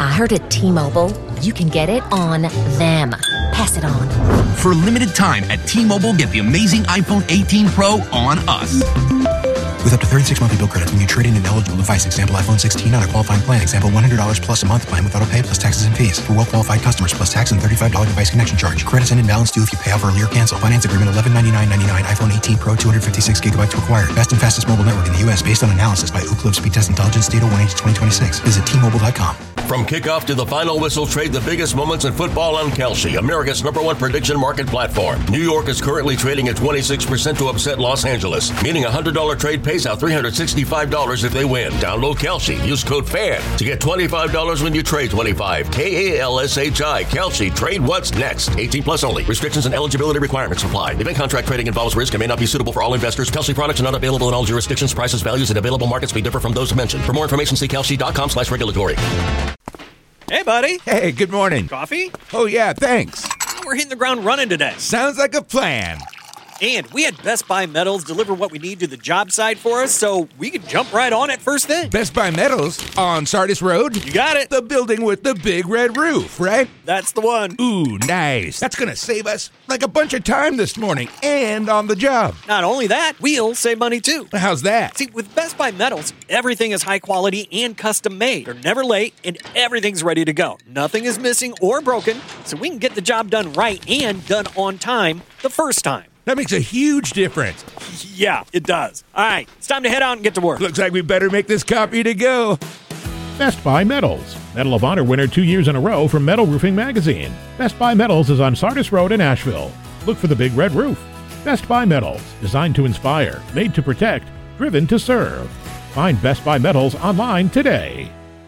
I heard at T-Mobile, you can get it on them. Pass it on. For a limited time at T-Mobile, get the amazing iPhone 18 Pro on us. With up to 36 monthly bill credits when you trade in an eligible device. Example, iPhone 16 on a qualifying plan. Example, $100 plus a month plan with auto pay plus taxes and fees. For well-qualified customers, plus tax and $35 device connection charge. Credits and imbalance due if you pay off early or cancel. Finance agreement $1199.99. iPhone 18 Pro, 256 gigabytes required. Best and fastest mobile network in the U.S. based on analysis by Ookla Speed Test Intelligence Data 1H2026. Visit T-Mobile.com. From kickoff to the final whistle, trade the biggest moments in football on Kalshi, America's #1 prediction market platform. New York is currently trading at 26% to upset Los Angeles, meaning a $100 trade pays out $365 if they win. Download Kalshi. Use code FAN to get $25 when you trade 25. Kalshi. Kalshi. Trade what's next. 18 plus only. Restrictions and eligibility requirements apply. Event contract trading involves risk and may not be suitable for all investors. Kalshi products are not available in all jurisdictions. Prices, values, and available markets may differ from those mentioned. For more information, see kalshi.com/regulatory. Hey, buddy. Hey, good morning. Coffee? Oh, yeah, thanks. We're hitting the ground running today. Sounds like a plan. And we had Best Buy Metals deliver what we need to the job site for us, so we could jump right on it first thing. Best Buy Metals on Sardis Road? You got it. The building with the big red roof, right? That's the one. Ooh, nice. That's going to save us like a bunch of time this morning and on the job. Not only that, we'll save money too. How's that? See, with Best Buy Metals, everything is high quality and custom made. They're never late, and everything's ready to go. Nothing is missing or broken, so we can get the job done right and done on time the first time. That makes a huge difference. Yeah, it does. All right, it's time to head out and get to work. Looks like we better make this copy to go. Best Buy Metals. Medal of Honor winner 2 years in a row from Metal Roofing Magazine. Best Buy Metals is on Sardis Road in Asheville. Look for the big red roof. Best Buy Metals. Designed to inspire, made to protect, driven to serve. Find Best Buy Metals online today.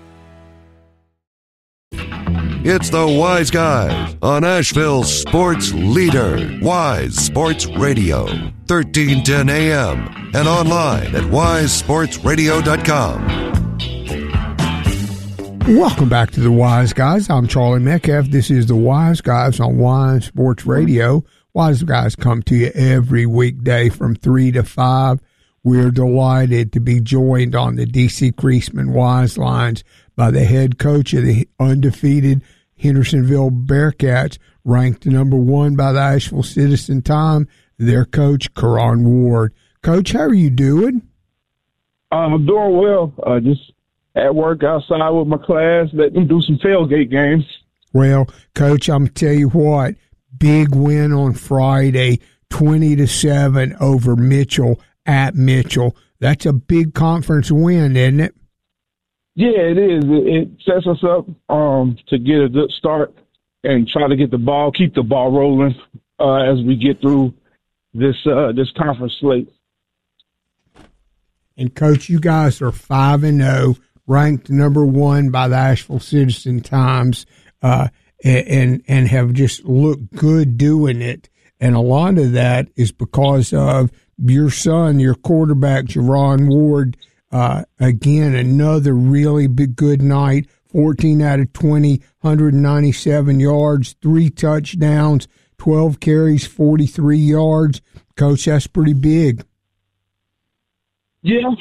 It's the Wise Guys on Asheville's sports leader, Wise Sports Radio, 1310 AM, and online at wisesportsradio.com. Welcome back to the Wise Guys. I'm Charlie Metcalf. This is the Wise Guys on Wise Sports Radio. Wise Guys come to you every weekday from 3 to 5. We're delighted to be joined on the D.C. Creasman Wise Lines by the head coach of the undefeated Hendersonville Bearcats, ranked number 1 by the Asheville Citizen-Times, their coach, Karan Ward. Coach, how are you doing? I'm doing well. Just at work outside with my class, letting them do some tailgate games. Well, Coach, I'm going to tell you what, big win on Friday, 20-7 over Mitchell at Mitchell. That's a big conference win, isn't it? Yeah, it is. It sets us up to get a good start and try to get the ball, keep the ball rolling as we get through this conference slate. And Coach, you guys are 5-0, ranked number 1 by the Asheville Citizen-Times, and have just looked good doing it. And a lot of that is because of your son, your quarterback, Karan Ward. Again, another really big, good night, 14 out of 20, 197 yards, 3 touchdowns, 12 carries, 43 yards. Coach, that's pretty big. Yeah,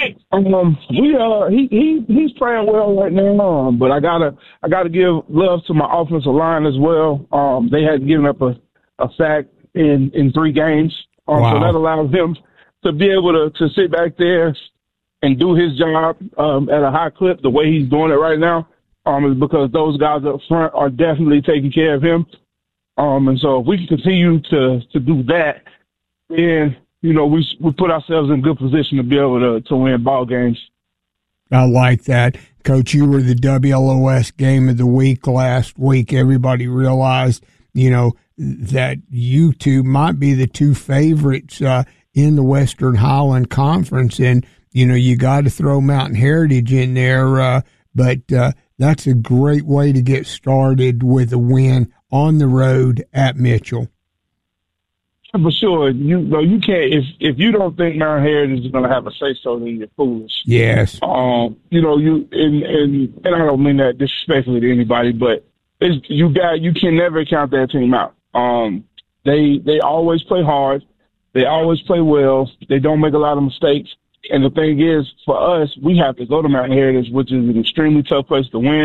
he's playing well right now. But I gotta give love to my offensive line as well. They hadn't given up a sack in 3 games, Wow. So that allows him to be able to sit back there and do his job at a high clip the way he's doing it right now, is because those guys up front are definitely taking care of him. And so if we can continue to do that, then, we put ourselves in good position to be able to win ball games. I like that. Coach, you were the WLOS Game of the Week last week. Everybody realized, that you two might be the 2 favorites in the Western Highland Conference. And, you got to throw Mountain Heritage in there, but that's a great way to get started with a win on the road at Mitchell. For sure, you can't if you don't think Mountain Heritage is going to have a say so, then you're foolish. Yes. And I don't mean that disrespectfully to anybody, but you can never count that team out. They always play hard, they always play well, they don't make a lot of mistakes. And the thing is, for us, we have to go to Mountain Heritage, which is an extremely tough place to win.